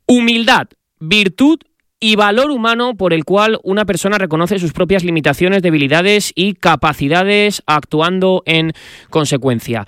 Humildad, virtud y valor humano por el cual una persona reconoce sus propias limitaciones, debilidades y capacidades actuando en consecuencia.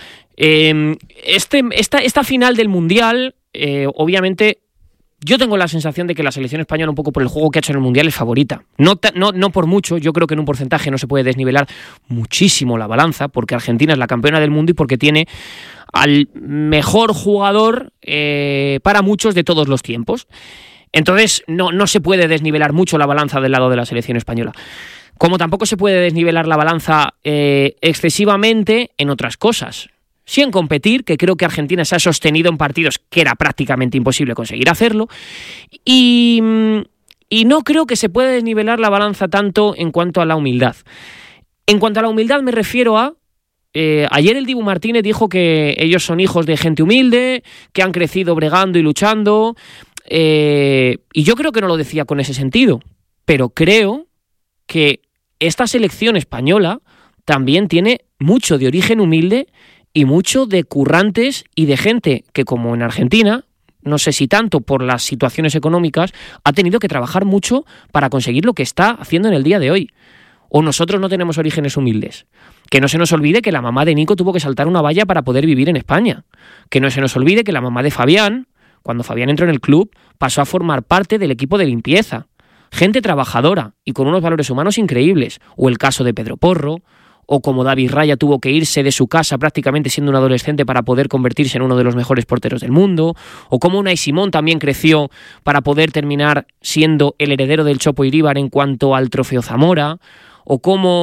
Esta final del Mundial, obviamente, yo tengo la sensación de que la selección española, un poco por el juego que ha hecho en el Mundial, es favorita. No por mucho, yo creo que en un porcentaje no se puede desnivelar muchísimo la balanza, porque Argentina es la campeona del mundo y porque tiene al mejor jugador para muchos de todos los tiempos. Entonces no se puede desnivelar mucho la balanza del lado de la selección española. Como tampoco se puede desnivelar la balanza excesivamente en otras cosas. Sí en competir, que creo que Argentina se ha sostenido en partidos que era prácticamente imposible conseguir hacerlo, y no creo que se pueda desnivelar la balanza tanto en cuanto a la humildad. En cuanto a la humildad me refiero a... ayer el Dibu Martínez dijo que ellos son hijos de gente humilde, que han crecido bregando y luchando, y yo creo que no lo decía con ese sentido, pero creo que esta selección española también tiene mucho de origen humilde y mucho de currantes y de gente que, como en Argentina, no sé si tanto por las situaciones económicas, ha tenido que trabajar mucho para conseguir lo que está haciendo en el día de hoy. O nosotros no tenemos orígenes humildes. Que no se nos olvide que la mamá de Nico tuvo que saltar una valla para poder vivir en España. Que no se nos olvide que la mamá de Fabián, cuando Fabián entró en el club, pasó a formar parte del equipo de limpieza. Gente trabajadora y con unos valores humanos increíbles. O el caso de Pedro Porro, o como David Raya tuvo que irse de su casa prácticamente siendo un adolescente para poder convertirse en uno de los mejores porteros del mundo, o como Unai Simón también creció para poder terminar siendo el heredero del Chopo Iríbar en cuanto al Trofeo Zamora, o como